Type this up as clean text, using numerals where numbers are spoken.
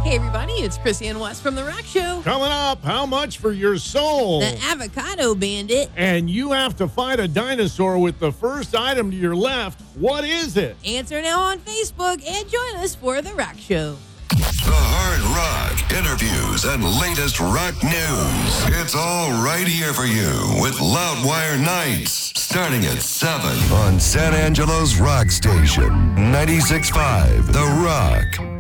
Hey, everybody, it's Chrissy and Wes from The Rock Show. Coming up, how much for your soul? The Avocado Bandit. And you have to fight a dinosaur with the first item to your left. What is it? Answer now on Facebook and join us for The Rock Show. The hard rock, interviews, and latest rock news. It's all right here for you with Loudwire Nights, starting at 7 on San Angelo's Rock Station, 96.5 The Rock.